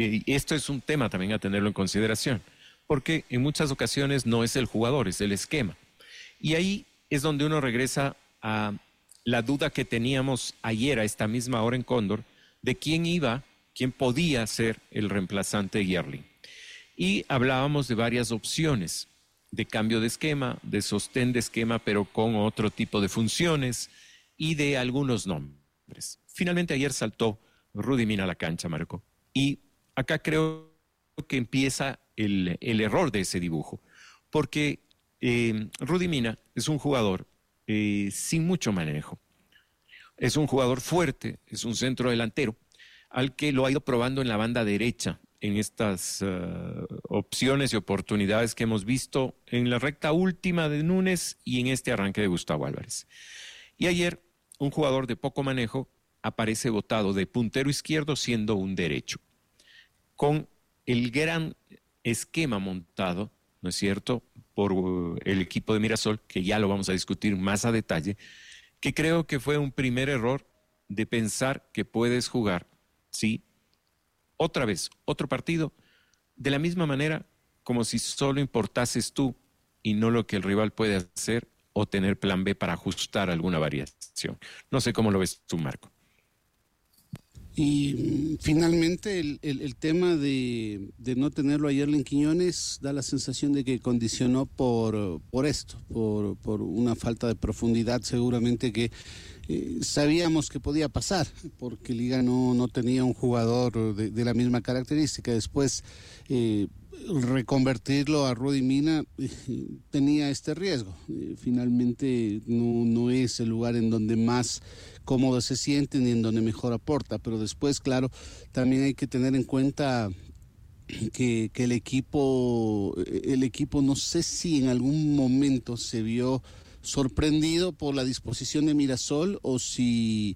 esto es un tema también a tenerlo en consideración, porque en muchas ocasiones no es el jugador, es el esquema. Y ahí es donde uno regresa a la duda que teníamos ayer a esta misma hora en Cóndor, de quién podía ser el reemplazante de Yerling. Y hablábamos de varias opciones, de cambio de esquema, de sostén de esquema, pero con otro tipo de funciones y de algunos nombres. Finalmente ayer saltó Rudy Mina a la cancha, Marco. Y acá creo que empieza el error de ese dibujo, porque Rudy Mina es un jugador sin mucho manejo. Es un jugador fuerte, es un centro delantero, al que lo ha ido probando en la banda derecha, en estas opciones y oportunidades que hemos visto en la recta última de Núñez y en este arranque de Gustavo Álvarez. Y ayer, un jugador de poco manejo aparece botado de puntero izquierdo siendo un derecho, con el gran esquema montado, ¿no es cierto?, por el equipo de Mirasol, que ya lo vamos a discutir más a detalle, que creo que fue un primer error de pensar que puedes jugar, ¿sí?, otra vez, otro partido, de la misma manera como si solo importases tú y no lo que el rival puede hacer o tener plan B para ajustar alguna variación. No sé cómo lo ves tú, Marco. Y finalmente el tema de no tenerlo a Yerling Quiñones da la sensación de que condicionó por esto, por una falta de profundidad seguramente que sabíamos que podía pasar, porque Liga no tenía un jugador de la misma característica. Después reconvertirlo a Rudy Mina tenía este riesgo. Finalmente no es el lugar en donde más cómodo se siente ni en donde mejor aporta, pero después, claro, también hay que tener en cuenta que el equipo no sé si en algún momento se vio sorprendido por la disposición de Mirasol o si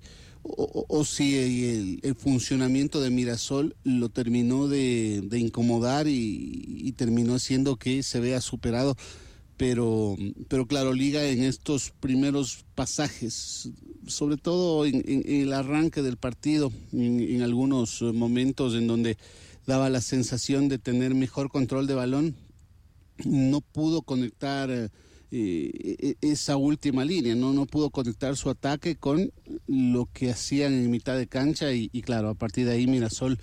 el funcionamiento de Mirasol lo terminó de incomodar y terminó haciendo que se vea superado. Pero claro, Liga en estos primeros pasajes, sobre todo en el arranque del partido, en algunos momentos en donde daba la sensación de tener mejor control de balón, no pudo conectar esa última línea, no pudo conectar su ataque con lo que hacían en mitad de cancha y claro, a partir de ahí Mirasol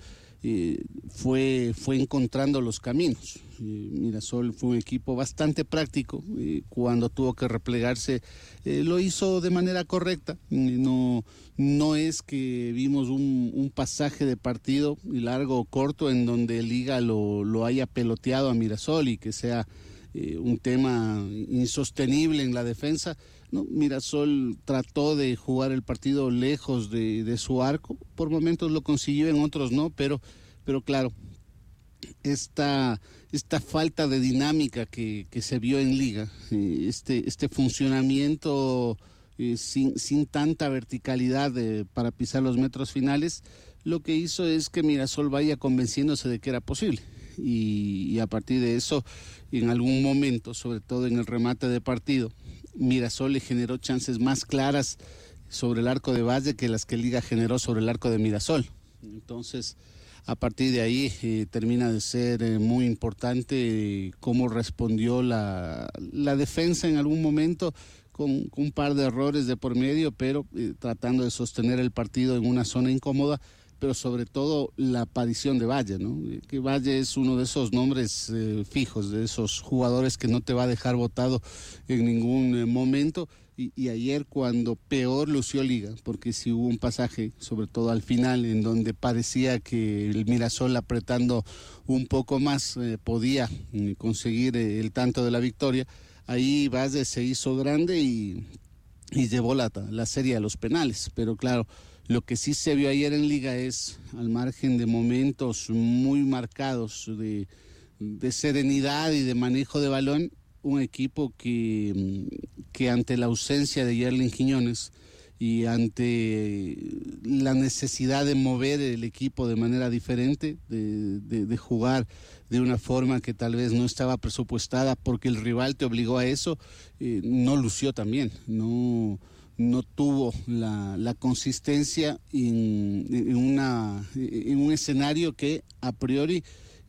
fue encontrando los caminos. Mirasol fue un equipo bastante práctico, cuando tuvo que replegarse lo hizo de manera correcta. No es que vimos un pasaje de partido largo o corto en donde Liga lo haya peloteado a Mirasol y que sea un tema insostenible en la defensa. No, Mirasol trató de jugar el partido lejos de su arco, por momentos lo consiguió, en otros no, pero claro, esta falta de dinámica que se vio en Liga, este funcionamiento sin tanta verticalidad para pisar los metros finales, lo que hizo es que Mirasol vaya convenciéndose de que era posible. Y a partir de eso, en algún momento, sobre todo en el remate de partido, Mirasol le generó chances más claras sobre el arco de Valle que las que Liga generó sobre el arco de Mirasol. Entonces, a partir de ahí termina de ser muy importante cómo respondió la defensa en algún momento, con un par de errores de por medio, pero tratando de sostener el partido en una zona incómoda, pero sobre todo la aparición de Valle, ¿no? Que Valle es uno de esos nombres fijos, de esos jugadores que no te va a dejar botado en ningún momento, y ayer cuando peor lució Liga, porque sí hubo un pasaje, sobre todo al final, en donde parecía que el Mirasol apretando un poco más podía conseguir el tanto de la victoria. Ahí Valle se hizo grande y llevó la serie a los penales, pero claro, lo que sí se vio ayer en Liga es, al margen de momentos muy marcados de serenidad y de manejo de balón, un equipo que ante la ausencia de Yerling Quiñones y ante la necesidad de mover el equipo de manera diferente, de jugar de una forma que tal vez no estaba presupuestada porque el rival te obligó a eso, no lució tan bien, no no tuvo la consistencia en un escenario que a priori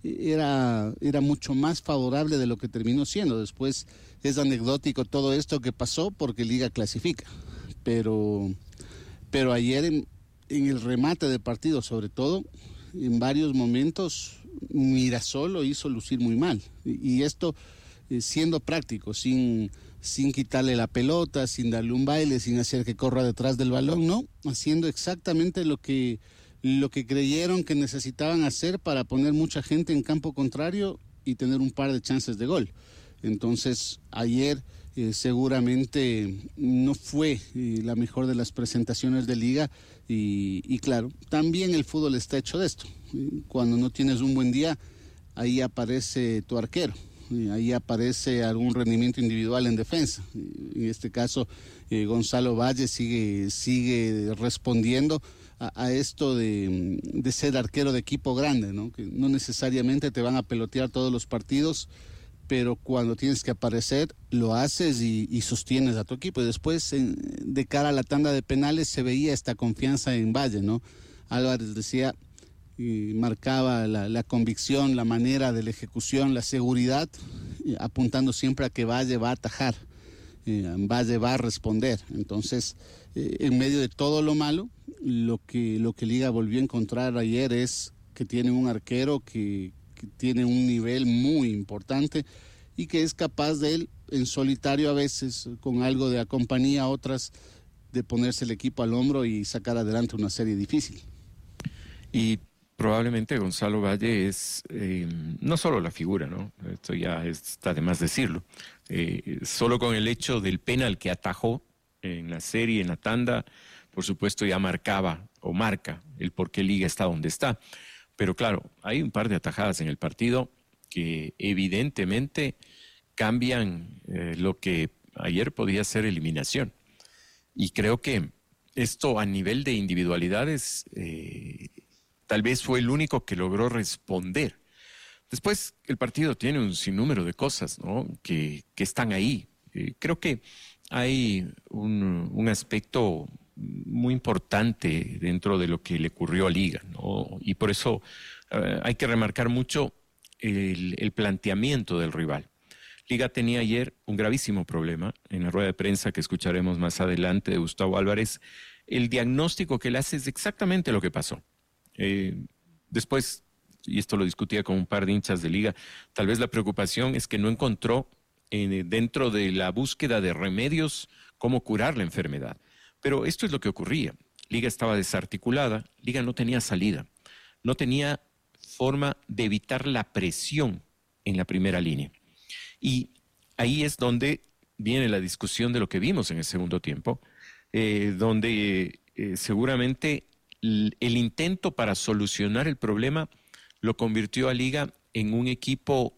era mucho más favorable de lo que terminó siendo. Después es anecdótico todo esto que pasó porque Liga clasifica, pero ayer en el remate del partido, sobre todo, en varios momentos Mirasol lo hizo lucir muy mal. Y esto siendo práctico, sin quitarle la pelota, sin darle un baile, sin hacer que corra detrás del balón, no, haciendo exactamente lo que creyeron que necesitaban hacer para poner mucha gente en campo contrario y tener un par de chances de gol. Entonces, ayer seguramente no fue la mejor de las presentaciones de Liga y claro, también el fútbol está hecho de esto. Cuando no tienes un buen día, ahí aparece tu arquero. Ahí aparece algún rendimiento individual en defensa. En este caso, Gonzalo Valle sigue respondiendo a esto de ser arquero de equipo grande, ¿no? Que no necesariamente te van a pelotear todos los partidos, pero cuando tienes que aparecer, lo haces y sostienes a tu equipo. Y después, de cara a la tanda de penales, se veía esta confianza en Valle, ¿no? Álvarez decía, y marcaba la convicción, la manera de la ejecución, la seguridad, apuntando siempre a que Valle va a atajar, Valle va a responder. Entonces, en medio de todo lo malo, lo que Liga volvió a encontrar ayer es que tiene un arquero que tiene un nivel muy importante y que es capaz de él, en solitario a veces, con algo de compañía a otras, de ponerse el equipo al hombro y sacar adelante una serie difícil. Y probablemente Gonzalo Valle es no solo la figura, ¿no? Esto ya está de más decirlo. Solo con el hecho del penal que atajó en la serie, en la tanda, por supuesto ya marcaba o marca el por qué Liga está donde está. Pero claro, hay un par de atajadas en el partido que evidentemente cambian lo que ayer podía ser eliminación. Y creo que esto a nivel de individualidades tal vez fue el único que logró responder. Después el partido tiene un sinnúmero de cosas, ¿no? que están ahí. Creo que hay un aspecto muy importante dentro de lo que le ocurrió a Liga, ¿no? Y por eso hay que remarcar mucho el planteamiento del rival. Liga tenía ayer un gravísimo problema. En la rueda de prensa que escucharemos más adelante de Gustavo Álvarez, el diagnóstico que él hace es exactamente lo que pasó. Después, y esto lo discutía con un par de hinchas de Liga, tal vez la preocupación es que no encontró dentro de la búsqueda de remedios cómo curar la enfermedad. Pero esto es lo que ocurría. Liga estaba desarticulada, Liga no tenía salida, no tenía forma de evitar la presión en la primera línea. Y ahí es donde viene la discusión de lo que vimos en el segundo tiempo, donde seguramente el intento para solucionar el problema lo convirtió a Liga en un equipo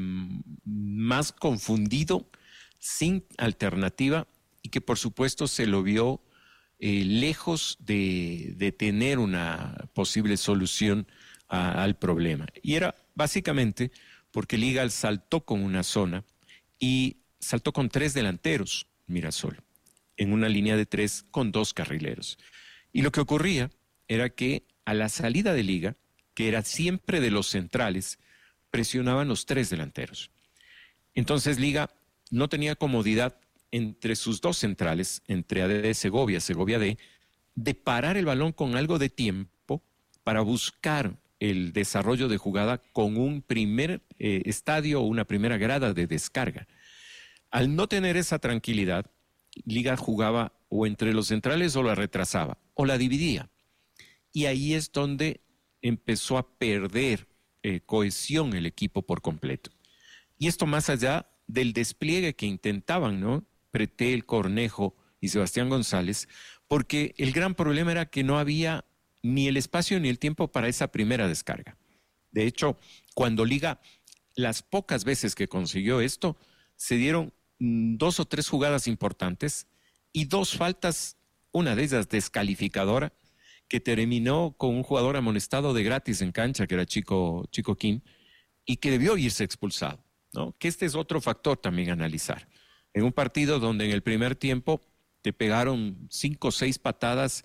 más confundido, sin alternativa, y que por supuesto se lo vio lejos de tener una posible solución al problema. Y era básicamente porque Liga saltó con una zona y saltó con 3 delanteros, Mirasol, en una línea de 3 con 2 carrileros. Y lo que ocurría era que a la salida de Liga, que era siempre de los centrales, presionaban los 3 delanteros. Entonces Liga no tenía comodidad entre sus 2 centrales, entre AD Segovia, Segovia D, de parar el balón con algo de tiempo para buscar el desarrollo de jugada con un primer estadio o una primera grada de descarga. Al no tener esa tranquilidad, Liga jugaba o entre los centrales o la retrasaba o la dividía. Y ahí es donde empezó a perder cohesión el equipo por completo. Y esto más allá del despliegue que intentaban, ¿no? Pretel, Cornejo y Sebastián González, porque el gran problema era que no había ni el espacio ni el tiempo para esa primera descarga. De hecho, cuando Liga, las pocas veces que consiguió esto, se dieron 2 o 3 jugadas importantes y 2 faltas, una de ellas descalificadora, que terminó con un jugador amonestado de gratis en cancha, que era Chico Kim, y que debió irse expulsado, ¿no? Que este es otro factor también a analizar. En un partido donde en el primer tiempo te pegaron 5 o 6 patadas,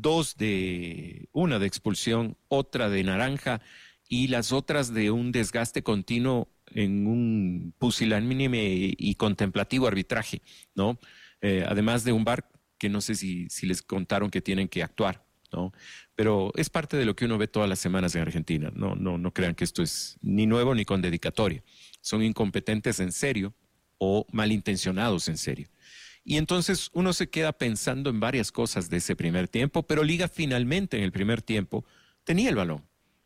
una de expulsión, otra de naranja y las otras de un desgaste continuo en un pusilánime y contemplativo arbitraje, ¿no? Además de un VAR que no sé si les contaron que tienen que actuar, ¿no? Pero es parte de lo que uno ve todas las semanas en Argentina. No crean que esto es ni nuevo ni con dedicatoria. Son incompetentes en serio o malintencionados en serio. Y entonces uno se queda pensando en varias cosas de ese primer tiempo, pero Liga finalmente en el primer tiempo tenía el balón.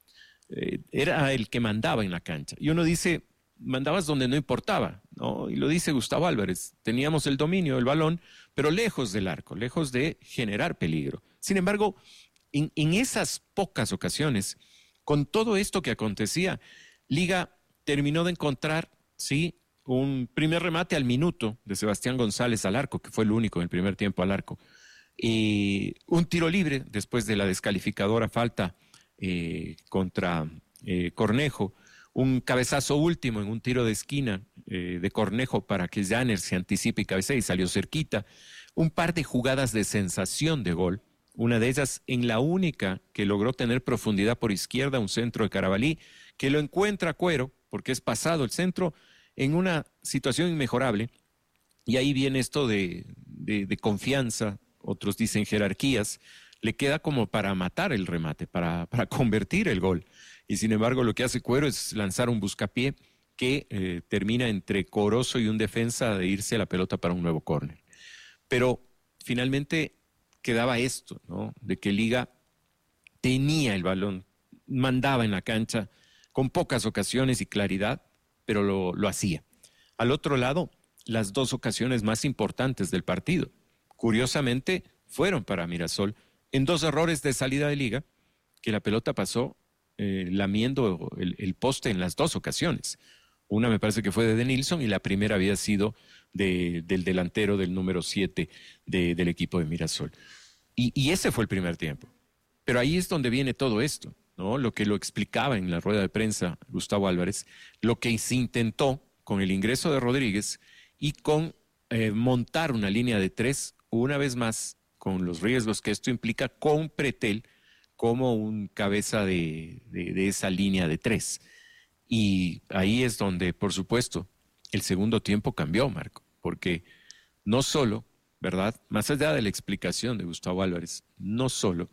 Era el que mandaba en la cancha. Y uno dice, mandabas donde no importaba, ¿no? Y lo dice Gustavo Álvarez, teníamos el dominio del balón, pero lejos del arco, lejos de generar peligro. Sin embargo, en esas pocas ocasiones, con todo esto que acontecía, Liga terminó de encontrar, sí, un primer remate al minuto de Sebastián González al arco, que fue el único en el primer tiempo al arco, y un tiro libre después de la descalificadora falta contra Cornejo, un cabezazo último en un tiro de esquina de Cornejo para que Janner se anticipe y cabecee y salió cerquita, un par de jugadas de sensación de gol, una de ellas en la única que logró tener profundidad por izquierda, un centro de Carabalí, que lo encuentra Cuero, porque es pasado el centro, en una situación inmejorable, y ahí viene esto de confianza, otros dicen jerarquías, le queda como para matar el remate, para convertir el gol. Y sin embargo lo que hace Cuero es lanzar un buscapié que termina entre Corozo y un defensa de irse a la pelota para un nuevo córner. Pero finalmente quedaba esto, ¿no? De que Liga tenía el balón, mandaba en la cancha con pocas ocasiones y claridad, pero lo hacía. Al otro lado, las 2 ocasiones más importantes del partido, curiosamente, fueron para Mirasol en 2 errores de salida de Liga, que la pelota pasó lamiendo el poste en las 2 ocasiones. Una me parece que fue de Denilson y la primera había sido del delantero del número 7 del equipo de Mirasol. Y ese fue el primer tiempo. Pero ahí es donde viene todo esto, ¿no? Lo que lo explicaba en la rueda de prensa Gustavo Álvarez, lo que se intentó con el ingreso de Rodríguez y con montar una línea de 3, una vez más, con los riesgos que esto implica, con Pretel como un cabeza de esa línea de 3. Y ahí es donde, por supuesto, el segundo tiempo cambió, Marco, porque no solo, ¿verdad? Más allá de la explicación de Gustavo Álvarez, no solo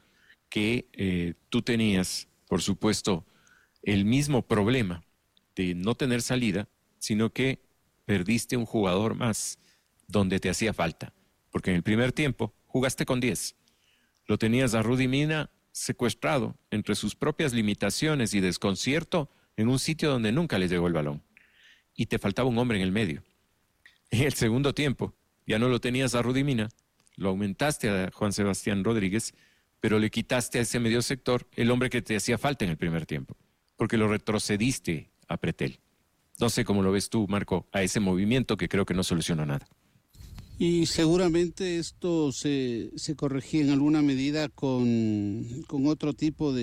que tú tenías, por supuesto, el mismo problema de no tener salida, sino que perdiste un jugador más donde te hacía falta. Porque en el primer tiempo jugaste con 10. Lo tenías a Rudy Mina secuestrado entre sus propias limitaciones y desconcierto en un sitio donde nunca le llegó el balón. Y te faltaba un hombre en el medio. En el segundo tiempo ya no lo tenías a Rudy Mina, lo aumentaste a Juan Sebastián Rodríguez, pero le quitaste a ese medio sector el hombre que te hacía falta en el primer tiempo, porque lo retrocediste a Pretel. No sé cómo lo ves tú, Marco, a ese movimiento que creo que no solucionó nada. Y seguramente esto se corregía en alguna medida con otro tipo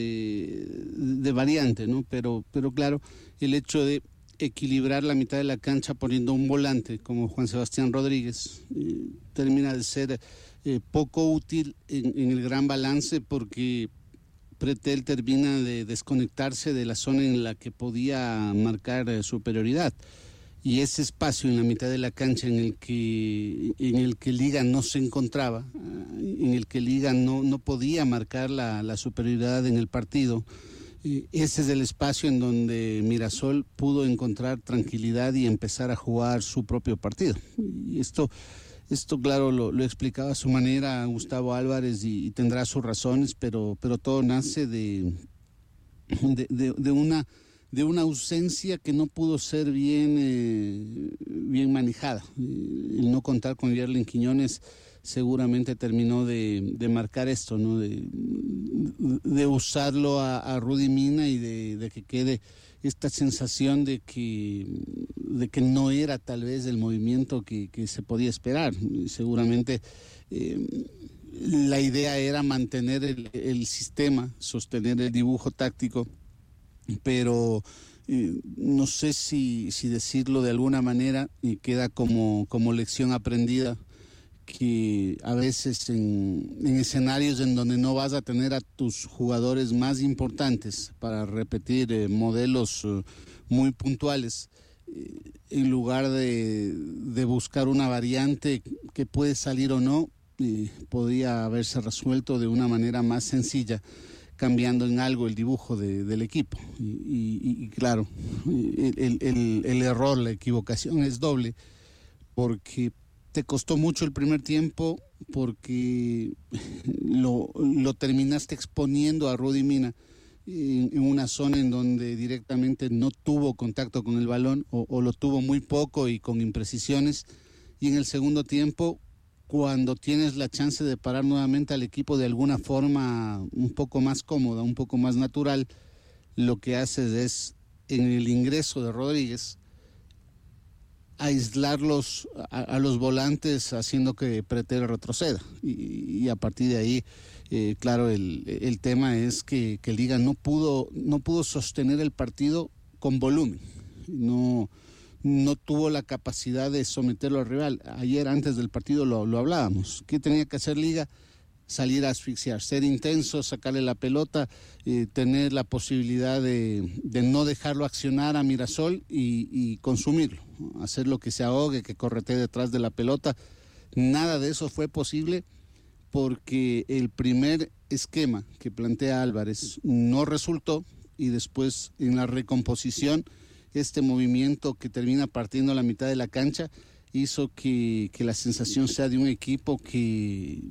de variante, ¿no? Pero claro, el hecho de equilibrar la mitad de la cancha poniendo un volante como Juan Sebastián Rodríguez termina de ser poco útil en el gran balance, porque Pretel termina de desconectarse de la zona en la que podía marcar superioridad. Y ese espacio en la mitad de la cancha en el que Liga no se encontraba, en el que Liga no podía marcar la superioridad en el partido, ese es el espacio en donde Mirasol pudo encontrar tranquilidad y empezar a jugar su propio partido. Y esto claro, lo explicaba a su manera Gustavo Álvarez y tendrá sus razones, pero todo nace de una ausencia que no pudo ser bien manejada. El no contar con Yerlin Quiñones seguramente terminó de marcar esto, ¿no? De usarlo a Rudy Mina y de que quede esta sensación de que no era tal vez el movimiento que se podía esperar. Seguramente la idea era mantener el sistema, sostener el dibujo táctico, pero no sé si decirlo de alguna manera, y queda como lección aprendida que a veces en escenarios en donde no vas a tener a tus jugadores más importantes para repetir modelos muy puntuales, en lugar de buscar una variante que puede salir o no, podría haberse resuelto de una manera más sencilla, cambiando en algo el dibujo del equipo. Y claro, el error, la equivocación es doble, porque te costó mucho el primer tiempo, porque lo terminaste exponiendo a Rudy Mina en una zona en donde directamente no tuvo contacto con el balón o lo tuvo muy poco y con imprecisiones. Y en el segundo tiempo, cuando tienes la chance de parar nuevamente al equipo de alguna forma un poco más cómoda, un poco más natural, lo que haces es, en el ingreso de Rodríguez, aislarlos a los volantes, haciendo que Pretel retroceda. Y a partir de ahí, claro, el tema es que Liga no pudo sostener el partido con volumen. No tuvo la capacidad de someterlo al rival. Ayer, antes del partido, lo hablábamos. ¿Qué tenía que hacer Liga? Salir a asfixiar, ser intenso, sacarle la pelota, tener la posibilidad de no dejarlo accionar a Mirasol y consumirlo, hacer lo que se ahogue, que corretee detrás de la pelota. Nada de eso fue posible, porque el primer esquema que plantea Álvarez no resultó, y después en la recomposición, este movimiento que termina partiendo la mitad de la cancha hizo que la sensación sea de un equipo que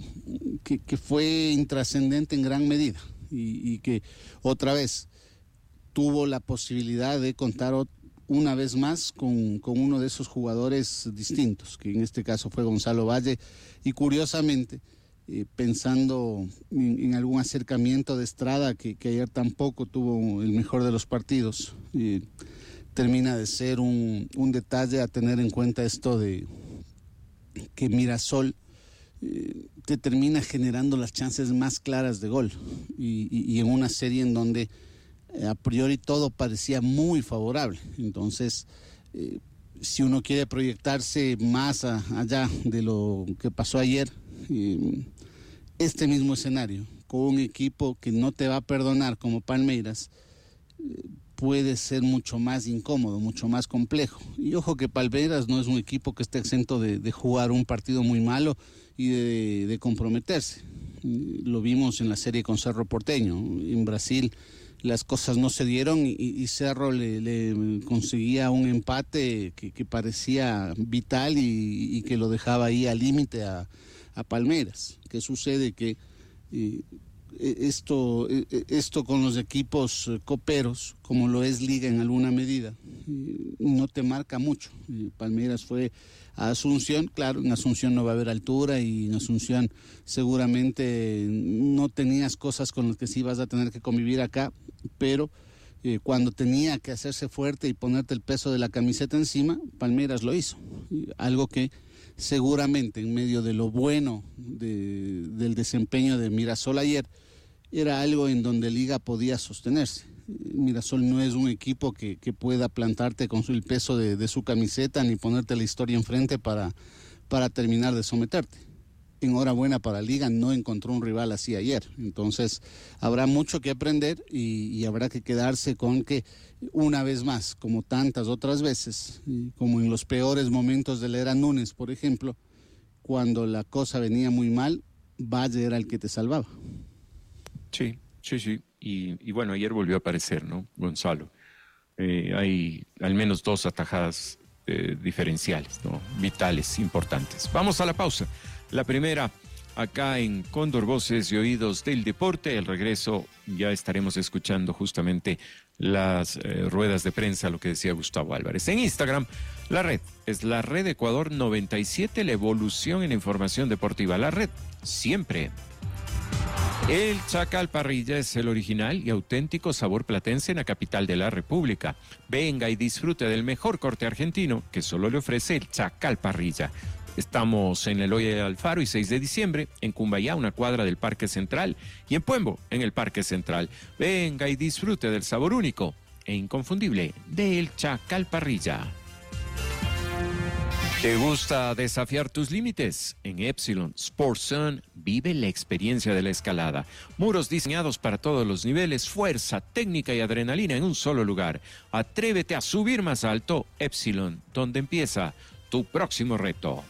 fue intrascendente en gran medida, y que otra vez tuvo la posibilidad de contar una vez más con uno de esos jugadores distintos, que en este caso fue Gonzalo Valle. Y curiosamente, pensando en algún acercamiento de Estrada, que ayer tampoco tuvo el mejor de los partidos, termina de ser un detalle a tener en cuenta, esto de que Mirasol te termina generando las chances más claras de gol, y en una serie en donde a priori todo parecía muy favorable. Entonces, si uno quiere proyectarse más allá de lo que pasó ayer, este mismo escenario, con un equipo que no te va a perdonar como Palmeiras, puede ser mucho más incómodo, mucho más complejo. Y ojo que Palmeiras no es un equipo que esté exento de jugar un partido muy malo y de comprometerse. Lo vimos en la serie con Cerro Porteño. En Brasil las cosas no se dieron, y Cerro le conseguía un empate que parecía vital y que lo dejaba ahí al límite a Palmeiras. ¿Qué sucede? Que esto con los equipos coperos, como lo es Liga en alguna medida, no te marca mucho. Palmeiras fue a Asunción, claro, en Asunción no va a haber altura, y en Asunción seguramente no tenías cosas con las que sí vas a tener que convivir acá, pero cuando tenía que hacerse fuerte y ponerte el peso de la camiseta encima, Palmeiras lo hizo. Algo que seguramente, en medio de lo bueno del desempeño de Mirasol ayer, era algo en donde Liga podía sostenerse. Mirasol no es un equipo que pueda plantarte con el peso de su camiseta, ni ponerte la historia enfrente para terminar de someterte. Enhorabuena para Liga, no encontró un rival así ayer. Entonces habrá mucho que aprender, y habrá que quedarse con que, una vez más, como tantas otras veces, como en los peores momentos de la era Núñez, por ejemplo, cuando la cosa venía muy mal, Valle era el que te salvaba. Sí. Y bueno, ayer volvió a aparecer, ¿no? Gonzalo. Hay al menos dos atajadas diferenciales, ¿no? Vitales, importantes. Vamos a la pausa. La primera, acá en Cóndor, Voces y Oídos del Deporte. Al regreso ya estaremos escuchando justamente las ruedas de prensa, lo que decía Gustavo Álvarez. En Instagram, la red es la Red Ecuador 97, la evolución en la información deportiva. La red, siempre. El Chacal Parrilla es el original y auténtico sabor platense en la capital de la República. Venga y disfrute del mejor corte argentino que solo le ofrece el Chacal Parrilla. Estamos en Eloy Alfaro y 6 de diciembre, en Cumbayá, una cuadra del Parque Central, y en Puembo, en el Parque Central. Venga y disfrute del sabor único e inconfundible del Chacal Parrilla. ¿Te gusta desafiar tus límites? En Epsilon Sports Zone vive la experiencia de la escalada. Muros diseñados para todos los niveles, fuerza, técnica y adrenalina en un solo lugar. Atrévete a subir más alto. Epsilon, donde empieza tu próximo reto.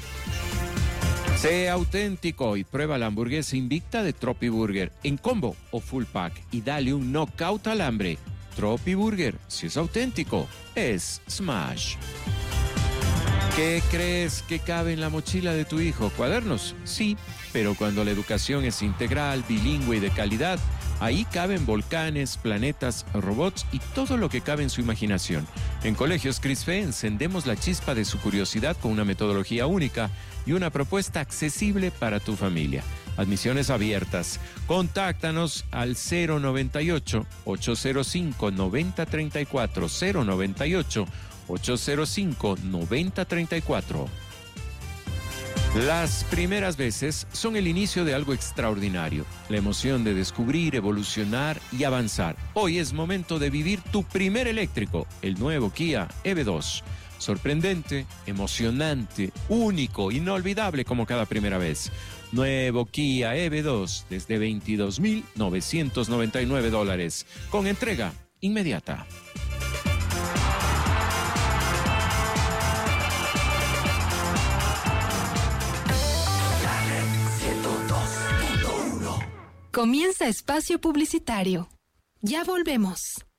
Sé auténtico y prueba la hamburguesa invicta de Tropi Burger en combo o full pack y dale un knockout al hambre. Tropi Burger, si es auténtico, es Smash. ¿Qué crees que cabe en la mochila de tu hijo? ¿Cuadernos? Sí, pero cuando la educación es integral, bilingüe y de calidad, ahí caben volcanes, planetas, robots y todo lo que cabe en su imaginación. En Colegios CRISFE encendemos la chispa de su curiosidad con una metodología única y una propuesta accesible para tu familia. Admisiones abiertas. Contáctanos al 098-805-9034, 098-805-9034. Las primeras veces son el inicio de algo extraordinario, la emoción de descubrir, evolucionar y avanzar. Hoy es momento de vivir tu primer eléctrico, el nuevo Kia EV2. Sorprendente, emocionante, único, inolvidable como cada primera vez. Nuevo Kia EV2 desde $22,999, con entrega inmediata. Comienza espacio publicitario. Ya volvemos.